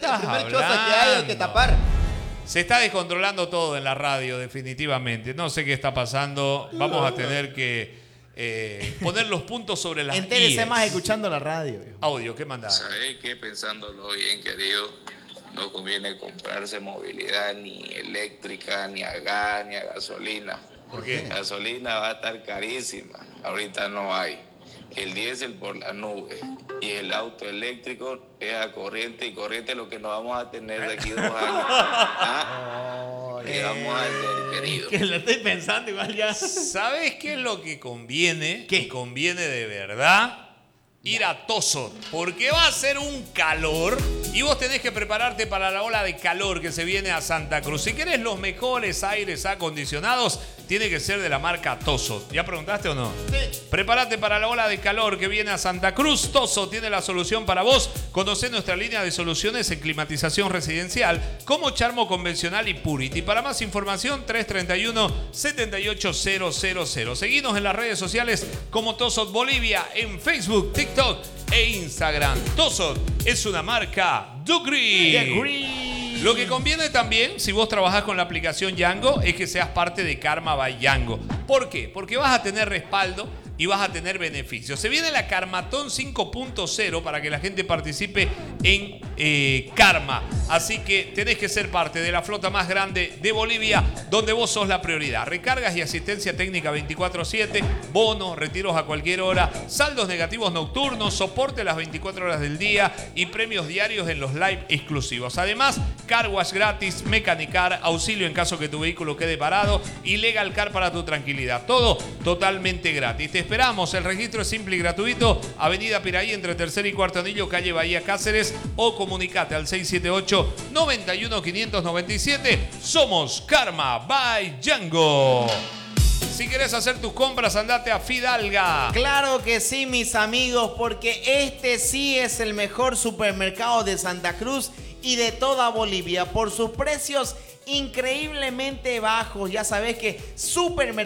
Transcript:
El primer choza que hay que tapar. Se está descontrolando todo en la radio, definitivamente. No sé qué está pasando. Vamos a tener que poner los puntos sobre las Entérese IES. más escuchando la radio. Audio, ¿qué mandás? ¿Sabés qué? Pensándolo bien, querido, no conviene comprarse movilidad ni eléctrica, ni a gas, ni a gasolina. ¿Por qué? La gasolina va a estar carísima, ahorita no hay. El diésel por la nube y el auto eléctrico es a corriente, y corriente es lo que nos vamos a tener de aquí 2 años. ¿Ah? ¿Qué vamos a hacer, querido? Que lo estoy pensando igual ya. ¿Sabes qué es lo que conviene? ¿Qué? Que conviene de verdad ir a Tosot, porque va a ser un calor y vos tenés que prepararte para la ola de calor que se viene a Santa Cruz. Si querés los mejores aires acondicionados, tiene que ser de la marca Tosot. ¿Ya preguntaste o no? Sí. Prepárate para la ola de calor que viene a Santa Cruz. Tosot tiene la solución para vos. Conocé nuestra línea de soluciones en climatización residencial como Charmo Convencional y Purity. Para más información, 331-78000. Seguinos en las redes sociales como Tosot Bolivia en Facebook, TikTok e Instagram. Tosot es una marca Dugri. Lo que conviene también, si vos trabajás con la aplicación Yango, es que seas parte de Karma by Yango. ¿Por qué? Porque vas a tener respaldo y vas a tener beneficios. Se viene la Karmatón 5.0 para que la gente participe en Karma. Así que tenés que ser parte de la flota más grande de Bolivia, donde vos sos la prioridad. Recargas y asistencia técnica 24/7, bonos, retiros a cualquier hora, saldos negativos nocturnos, soporte las 24 horas del día y premios diarios en los live exclusivos. Además, car wash gratis, mecanicar, auxilio en caso que tu vehículo quede parado y legal car para tu tranquilidad. Todo totalmente gratis. Te esperamos. El registro es simple y gratuito. Avenida Piraí entre Tercer y Cuarto Anillo, calle Bahía Cáceres, o comunicate al 678-91-597. Somos Karma by Yango. Si querés hacer tus compras, andate a Fidalga. Claro que sí, mis amigos, porque este sí es el mejor supermercado de Santa Cruz y de toda Bolivia por sus precios increíblemente bajos. Ya sabes que supermercado